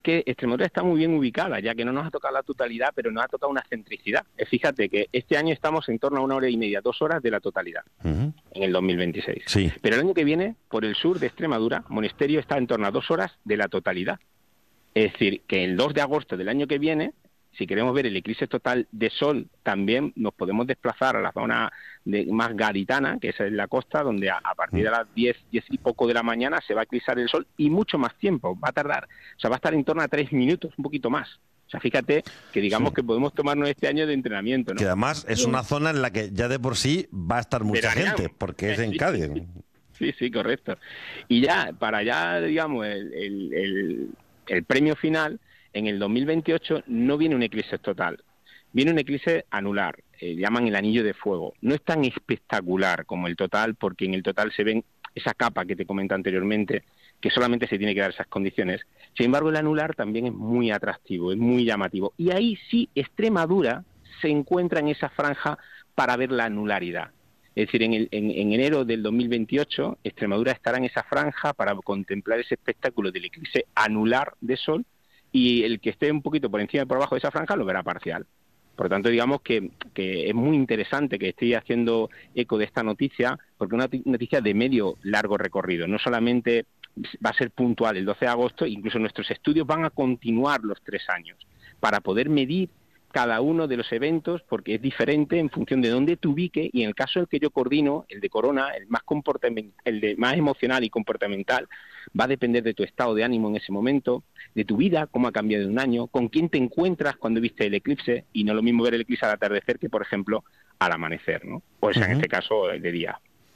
que Extremadura está muy bien ubicada, ya que no nos ha tocado la totalidad, pero nos ha tocado una centricidad. Fíjate que este año estamos en torno a 1 hora y media, 2 horas de la totalidad, en el 2026. Sí. Pero el año que viene, por el sur de Extremadura, Monesterio está en torno a 2 horas de la totalidad. Es decir, que el 2 de agosto del año que viene, si queremos ver el eclipse total de sol, también nos podemos desplazar a la zona más gaditana, que es en la costa, donde a partir de las 10 y poco de la mañana se va a eclipsar el sol y mucho más tiempo. Va a tardar, o sea, va a estar en torno a 3 minutos, un poquito más. O sea, fíjate que digamos que podemos tomarnos este año de entrenamiento, ¿no? Que además es una zona en la que ya de por sí va a estar mucha gente, porque es en Cádiz. Sí, correcto. Y ya, para ya, digamos, el premio final, en el 2028 no viene un eclipse total, viene un eclipse anular, llaman el anillo de fuego. No es tan espectacular como el total, porque en el total se ven esa capa que te comenté anteriormente, que solamente se tiene que dar esas condiciones. Sin embargo, el anular también es muy atractivo, es muy llamativo. Y ahí sí, Extremadura se encuentra en esa franja para ver la anularidad. Es decir, en enero del 2028, Extremadura estará en esa franja para contemplar ese espectáculo del eclipse anular de sol, y el que esté un poquito por encima y por abajo de esa franja lo verá parcial. Por lo tanto, digamos que es muy interesante que esté haciendo eco de esta noticia, porque es una noticia de medio largo recorrido. No solamente va a ser puntual el 12 de agosto, incluso nuestros estudios van a continuar los 3 años para poder medir cada uno de los eventos, porque es diferente en función de dónde te ubique, y en el caso del que yo coordino, el de Corona, el de más emocional y comportamental, va a depender de tu estado de ánimo en ese momento, de tu vida, cómo ha cambiado en un año, con quién te encuentras cuando viste el eclipse, y no es lo mismo ver el eclipse al atardecer que, por ejemplo, al amanecer, ¿no? O sea, en este caso, de día.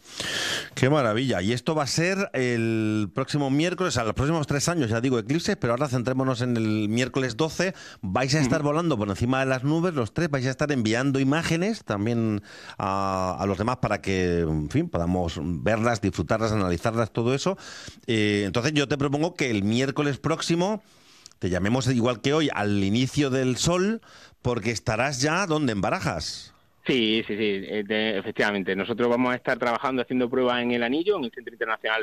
Qué maravilla. Y esto va a ser el próximo miércoles, a los próximos 3 años, ya digo, eclipses, pero ahora centrémonos en el miércoles 12. Vais a estar volando por encima de las nubes, los tres, vais a estar enviando imágenes también a los demás para que, en fin, podamos verlas, disfrutarlas, analizarlas, todo eso. Entonces yo te propongo que el miércoles próximo te llamemos igual que hoy al inicio del sol, porque estarás ya, ¿dónde? En Barajas. Sí, efectivamente. Nosotros vamos a estar trabajando, haciendo pruebas en el Anillo, en el Centro Internacional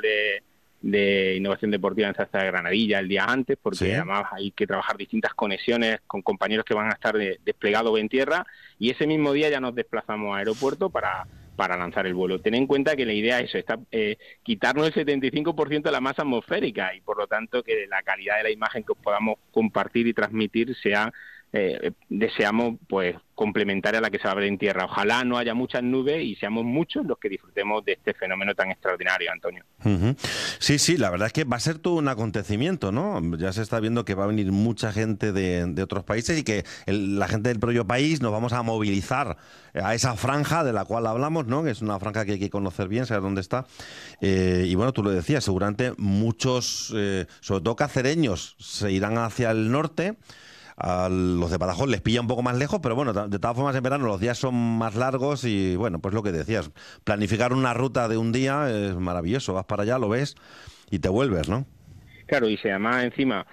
de Innovación Deportiva en Zarza de Granadilla, el día antes, porque además hay que trabajar distintas conexiones con compañeros que van a estar desplegados en tierra, y ese mismo día ya nos desplazamos a aeropuerto para lanzar el vuelo. Ten en cuenta que la idea es quitarnos el 75% de la masa atmosférica, y por lo tanto que la calidad de la imagen que os podamos compartir y transmitir sea, deseamos, pues, complementaria a la que se va a ver en tierra. Ojalá no haya muchas nubes y seamos muchos los que disfrutemos de este fenómeno tan extraordinario, Antonio. Sí, la verdad es que va a ser todo un acontecimiento, ¿no? Ya se está viendo que va a venir mucha gente de otros países, y que la gente del propio país nos vamos a movilizar a esa franja de la cual hablamos, ¿no? Que es una franja que hay que conocer bien, saber dónde está. Y bueno, tú lo decías, seguramente muchos, sobre todo cacereños, se irán hacia el norte. A los de Badajoz les pilla un poco más lejos, pero bueno, de todas formas en verano los días son más largos, y bueno, pues lo que decías, planificar una ruta de un día es maravilloso. Vas para allá, lo ves y te vuelves, ¿no? Claro, y si además encima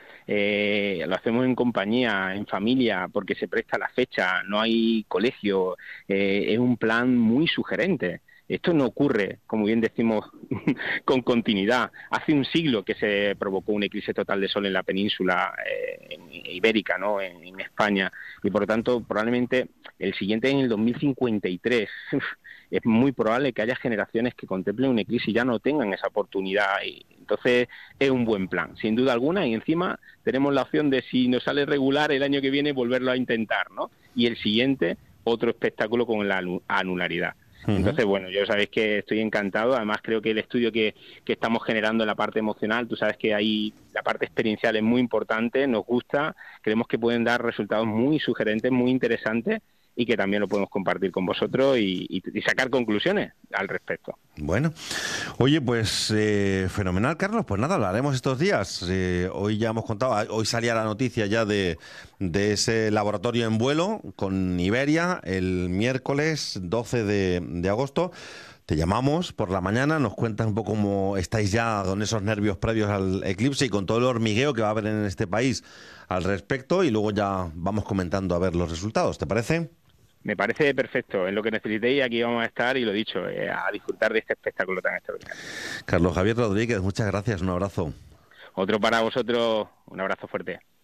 lo hacemos en compañía, en familia, porque se presta la fecha, no hay colegio, es un plan muy sugerente. Esto no ocurre, como bien decimos, con continuidad. Hace un siglo que se provocó un eclipse total de sol en la península ibérica, ¿no? En España, y por lo tanto probablemente el siguiente en el 2053. Es muy probable que haya generaciones que contemplen un eclipse y ya no tengan esa oportunidad, y entonces es un buen plan, sin duda alguna, y encima tenemos la opción de, si nos sale regular el año que viene, volverlo a intentar, ¿no? Y el siguiente, otro espectáculo con la anularidad. Entonces, bueno, yo sabéis que estoy encantado. Además, creo que el estudio que estamos generando en la parte emocional, tú sabes que ahí la parte experiencial es muy importante, nos gusta, creemos que pueden dar resultados muy sugerentes, muy interesantes, y que también lo podemos compartir con vosotros y sacar conclusiones al respecto. Bueno, oye, pues fenomenal, Carlos. Pues nada, hablaremos estos días. Hoy ya hemos contado, hoy salía la noticia ya de ese laboratorio en vuelo con Iberia el miércoles 12 de agosto. Te llamamos por la mañana, nos cuentas un poco cómo estáis ya con esos nervios previos al eclipse y con todo el hormigueo que va a haber en este país al respecto, y luego ya vamos comentando a ver los resultados. ¿Te parece? Me parece perfecto. En lo que necesitéis, aquí vamos a estar, y lo dicho, a disfrutar de este espectáculo tan extraordinario. Carlos Javier Rodríguez, muchas gracias, un abrazo. Otro para vosotros, un abrazo fuerte.